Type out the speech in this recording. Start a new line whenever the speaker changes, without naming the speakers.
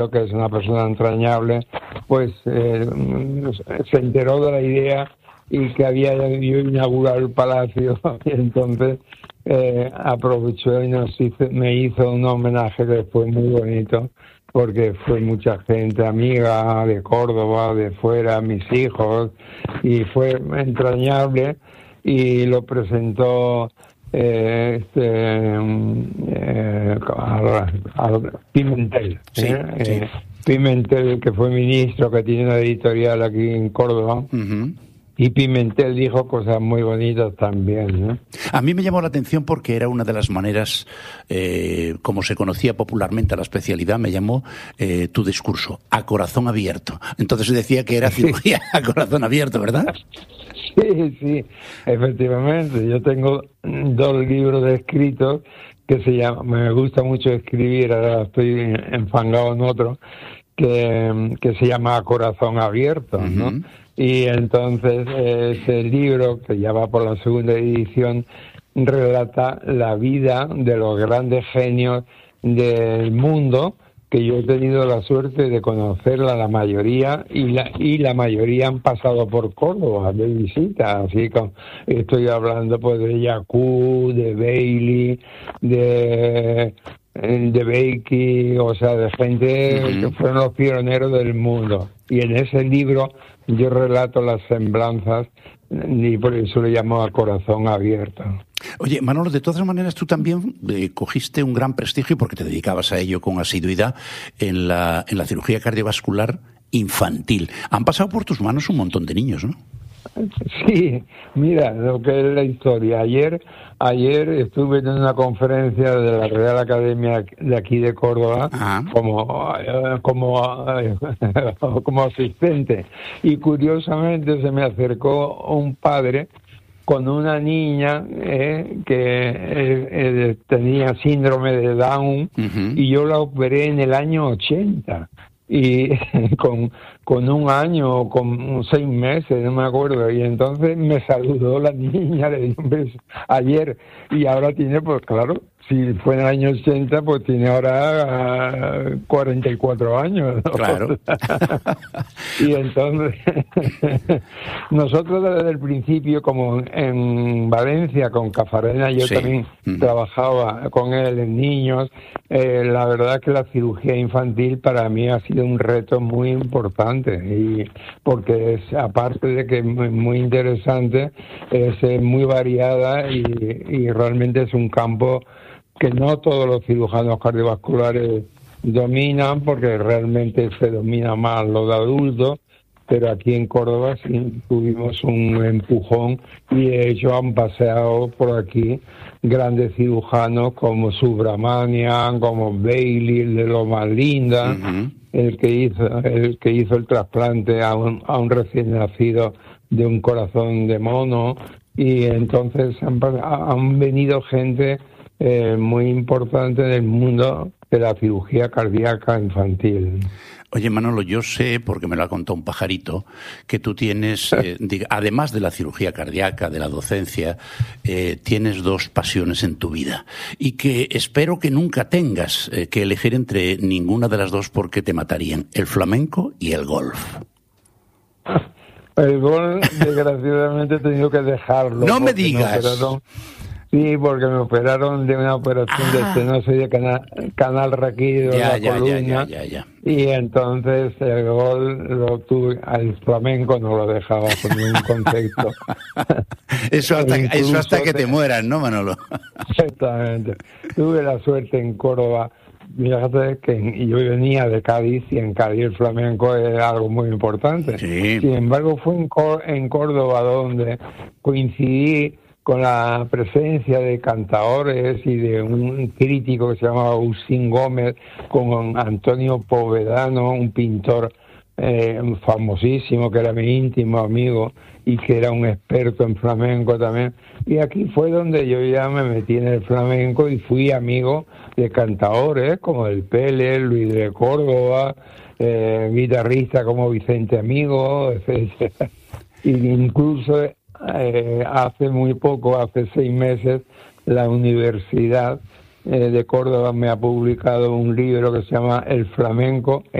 que es una persona entrañable, pues se enteró de la idea y que había yo inaugurado el palacio, y entonces aprovechó y me hizo un homenaje que fue muy bonito, porque fue mucha gente amiga de Córdoba, de fuera, mis hijos, y fue entrañable, y lo presentó al Pimentel,
sí.
Pimentel, que fue ministro, que tiene una editorial aquí en Córdoba.
Uh-huh.
Y Pimentel dijo cosas muy bonitas también, ¿no?
A mí me llamó la atención porque era una de las maneras, como se conocía popularmente a la especialidad, me llamó tu discurso, a corazón abierto. Entonces decía que era cirugía a corazón abierto, ¿verdad?
Sí, efectivamente. Yo tengo 2 libros escritos que se llaman, me gusta mucho escribir, ahora estoy enfangado en otro, que se llama A Corazón Abierto, ¿no? Uh-huh. Y entonces ese libro, que ya va por la 2ª edición, relata la vida de los grandes genios del mundo, que yo he tenido la suerte de conocerla, la mayoría, y la mayoría han pasado por Córdoba de visita, así como estoy hablando pues de Yacú, de Bailey, de Becky, o sea, de gente que fueron los pioneros del mundo. Y en ese libro yo relato las semblanzas, y por eso le llamo A Corazón Abierto.
Oye, Manolo, de todas maneras tú también cogiste un gran prestigio, porque te dedicabas a ello con asiduidad, en la cirugía cardiovascular infantil. Han pasado por tus manos un montón de niños, ¿no?
Sí, mira, lo que es la historia. Ayer estuve en una conferencia de la Real Academia de aquí de Córdoba como asistente, y curiosamente se me acercó un padre con una niña que tenía síndrome de Down, uh-huh. Y yo la operé en el año 80. Y con 1 año, con 6 meses, no me acuerdo, y entonces me saludó la niña, le di un beso ayer, y ahora tiene, pues claro, si fue en el año 80, pues tiene ahora 44 años, ¿no?
Claro.
Y entonces, nosotros desde el principio, como en Valencia, con Cafarena, yo también trabajaba con él en niños, la verdad es que la cirugía infantil para mí ha sido un reto muy importante, y porque es, aparte de que es muy interesante, es muy variada, y realmente es un campo que no todos los cirujanos cardiovasculares dominan, porque realmente se domina más lo de adultos, pero aquí en Córdoba sí tuvimos un empujón, y de hecho han paseado por aquí grandes cirujanos como Subramanian, como Bailey, el de Loma Linda, uh-huh. el que hizo el trasplante a un recién nacido de un corazón de mono, y entonces han venido gente muy importante en el mundo de la cirugía cardíaca infantil.
Oye, Manolo, yo sé, porque me lo ha contado un pajarito, que tú tienes, además de la cirugía cardíaca, de la docencia, tienes 2 pasiones en tu vida, y que espero que nunca tengas que elegir entre ninguna de las 2, porque te matarían: el flamenco y el golf.
El golf, desgraciadamente, he tenido que dejarlo.
¡No me digas!
Sí, porque me operaron de una operación de estenosis de canal raquídeo de la columna.
Ya.
Y entonces el gol lo tuve, al flamenco no lo dejaba con ningún concepto.
Eso hasta que te mueras, ¿no, Manolo?
Exactamente. Tuve la suerte en Córdoba. Fíjate que yo venía de Cádiz, y en Cádiz el flamenco es algo muy importante.
Sí.
Sin embargo, fue en Córdoba donde coincidí con la presencia de cantaores y de un crítico que se llamaba Agustín Gómez, con Antonio Povedano, un pintor famosísimo, que era mi íntimo amigo y que era un experto en flamenco también. Y aquí fue donde yo ya me metí en el flamenco y fui amigo de cantaores como el Pele, Luis de Córdoba, guitarristas como Vicente Amigo, etc. Y incluso hace muy poco, hace 6 meses, la universidad de Córdoba me ha publicado un libro que se llama El flamenco